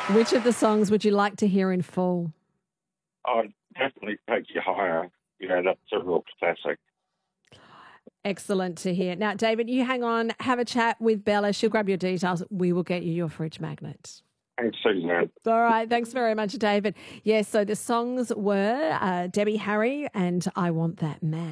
Which of the songs would you like to hear in full? I'd definitely take you higher. You know, that's a real classic. Excellent to hear. Now, David, you hang on, have a chat with Bella. She'll grab your details. We will get you your fridge magnet. Thanks, Suzanne. All right. Thanks very much, David. Yes, so the songs were Debbie Harry and I Want That Man.